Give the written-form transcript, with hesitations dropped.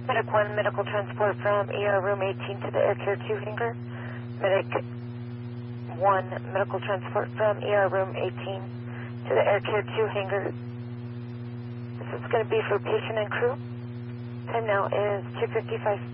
Medic 1, medical transport from ER room 18 to the Air Care 2 hangar. Medic 1, medical transport from ER room 18 to the Air Care 2 hangar. This is going to be for patient and crew. Time now is 2:55.